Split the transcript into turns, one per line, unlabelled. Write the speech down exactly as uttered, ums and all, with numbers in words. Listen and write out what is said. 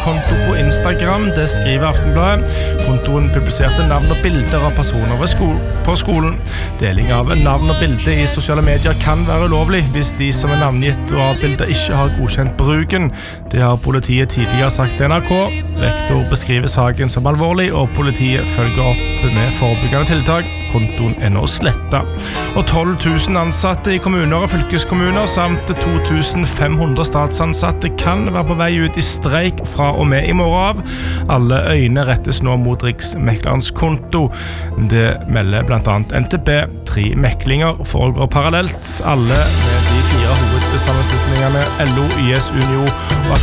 konto på Instagram, det skriver Aftenbladet. Kontoen publiserte navn og bilder av personer ved sko- på skolen. Deling av navn og bilder i sosiale medier kan være ulovlig hvis de som er navngitt og av bilder ikke har godkjent bruken. Det har politiet tidligere sagt til N R K. Rektor beskriver saken som alvorlig, og politiet følger opp med forebyggende tiltak. Kontoen er nå slettet. Og tolv tusen ansatte i kommuner og fylkeskommuner samt to tusen fem hundre statsansatte kan være på vei ut i streik fra og med i morgen av. Alle øyne rettes nå mot Riksmeklerens konto. Det melder blant annet N T B. Tre meklinger foregår parallelt. Alle med de fire hovedsammenslutningene L O, Y S, Unio og